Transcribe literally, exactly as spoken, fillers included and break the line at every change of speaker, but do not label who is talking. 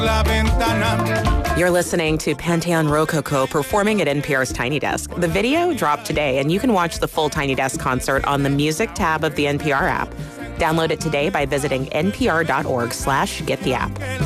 La ventana.
You're listening to Pantheon Rococo performing at N P R's Tiny Desk. The video dropped today, and you can watch the full Tiny Desk concert on the music tab of the N P R app. Download it today by visiting npr.org slash get the app.